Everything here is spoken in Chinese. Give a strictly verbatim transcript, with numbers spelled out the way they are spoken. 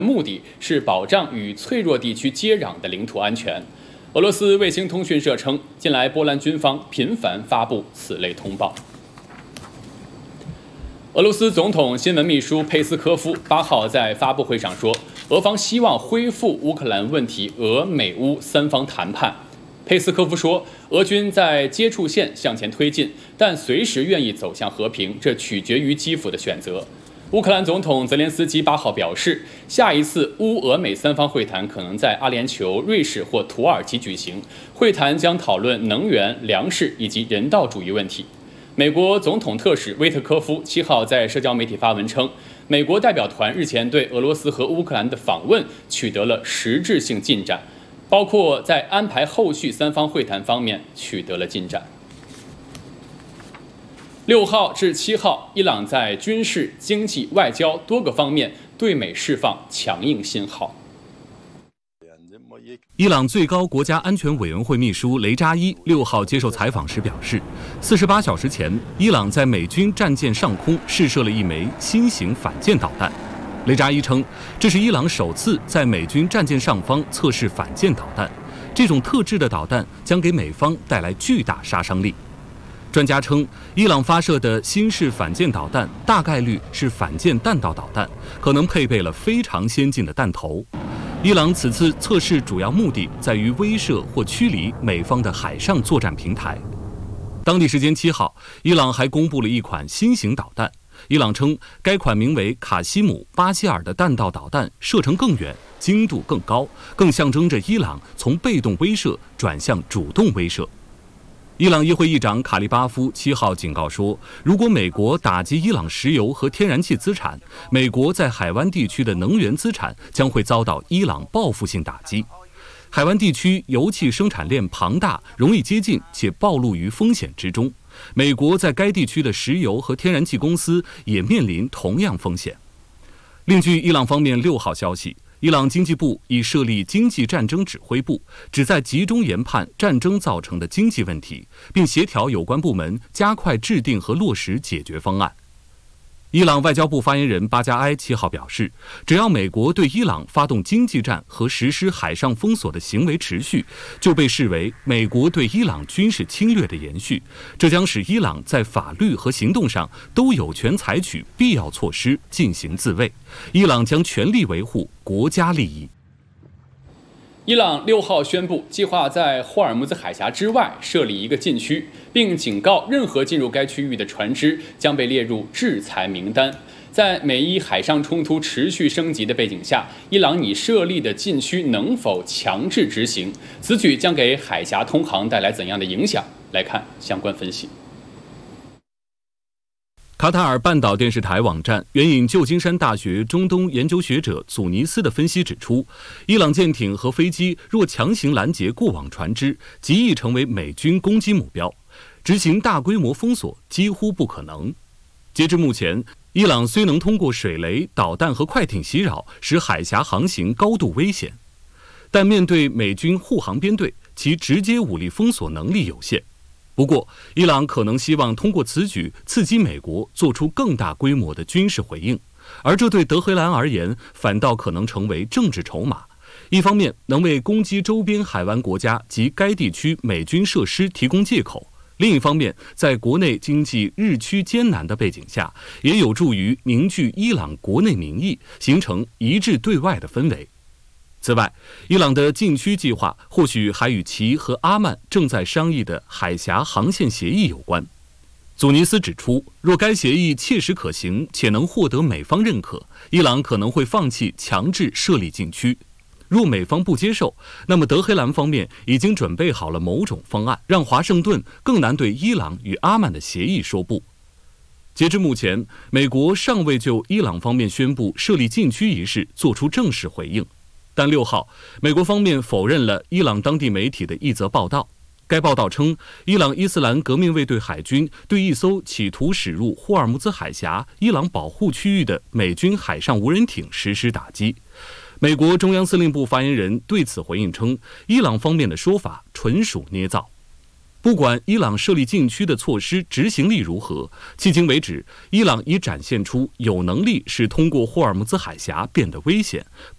目的是保障与脆弱地区接壤的领土安全。俄罗斯卫星通讯社称，近来波兰军方频繁发布此类通报。俄罗斯总统新闻秘书佩斯科夫八号在发布会上说，俄方希望恢复乌克兰问题俄美乌三方谈判。佩斯科夫说，俄军在接触线向前推进，但随时愿意走向和平，这取决于基辅的选择。乌克兰总统泽连斯基八号表示，下一次乌俄美三方会谈可能在阿联酋、瑞士或土耳其举行。会谈将讨论能源、粮食以及人道主义问题。美国总统特使威特科夫七号在社交媒体发文称，美国代表团日前对俄罗斯和乌克兰的访问取得了实质性进展，包括在安排后续三方会谈方面取得了进展。六号至七号，伊朗在军事、经济、外交多个方面对美释放强硬信号。 伊朗最高国家安全委员会秘书雷扎伊六号接受采访时表示，四十八小时前，伊朗在美军战舰上空试射了一枚新型反舰导弹。雷扎伊称，这是伊朗首次在美军战舰上方测试反舰导弹，这种特制的导弹将给美方带来巨大杀伤力。专家称，伊朗发射的新式反舰导弹大概率是反舰弹道导弹，可能配备了非常先进的弹头。伊朗此次测试主要目的在于威慑或驱离美方的海上作战平台。当地时间七号，伊朗还公布了一款新型导弹。伊朗称，该款名为卡西姆·巴希尔的弹道导弹射程更远，精度更高，更象征着伊朗从被动威慑转向主动威慑。伊朗议会议长卡利巴夫七号警告说，如果美国打击伊朗石油和天然气资产，美国在海湾地区的能源资产将会遭到伊朗报复性打击。海湾地区油气生产链庞大，容易接近且暴露于风险之中。美国在该地区的石油和天然气公司也面临同样风险。另据伊朗方面六号消息，伊朗经济部已设立经济战争指挥部，旨在集中研判战争造成的经济问题，并协调有关部门加快制定和落实解决方案。伊朗外交部发言人巴加埃七号表示，只要美国对伊朗发动经济战和实施海上封锁的行为持续，就被视为美国对伊朗军事侵略的延续，这将使伊朗在法律和行动上都有权采取必要措施进行自卫。伊朗将全力维护国家利益。 伊朗六号宣布，计划在霍尔木兹海峡之外设立一个禁区，并警告任何进入该区域的船只将被列入制裁名单。在美伊海上冲突持续升级的背景下，伊朗拟设立的禁区能否强制执行？此举将给海峡通航带来怎样的影响？来看相关分析。 卡塔尔半岛电视台网站援引旧金山大学中东研究学者祖尼斯的分析指出，伊朗舰艇和飞机若强行拦截过往船只，极易成为美军攻击目标，执行大规模封锁几乎不可能。截至目前，伊朗虽能通过水雷、导弹和快艇袭扰，使海峡航行高度危险，但面对美军护航编队，其直接武力封锁能力有限。不过，伊朗可能希望通过此举刺激美国做出更大规模的军事回应，而这对德黑兰而言反倒可能成为政治筹码。一方面能为攻击周边海湾国家及该地区美军设施提供借口，另一方面在国内经济日趋艰难的背景下，也有助于凝聚伊朗国内民意，形成一致对外的氛围。此外，伊朗的禁区计划或许还与其和阿曼正在商议的海峡航线协议有关。祖尼斯指出，若该协议切实可行且能获得美方认可，伊朗可能会放弃强制设立禁区。若美方不接受，那么德黑兰方面已经准备好了某种方案，让华盛顿更难对伊朗与阿曼的协议说不。截至目前，美国尚未就伊朗方面宣布设立禁区一事做出正式回应。但六号，美国方面否认了伊朗当地媒体的一则报道。该报道称，伊朗伊斯兰革命卫队海军对一艘企图驶入霍尔木兹海峡伊朗保护区域的美军海上无人艇实施打击。美国中央司令部发言人对此回应称，伊朗方面的说法纯属捏造。不管伊朗设立禁区的措施执行力如何，迄今为止，伊朗已展现出有能力使通过霍尔木兹海峡变得危险，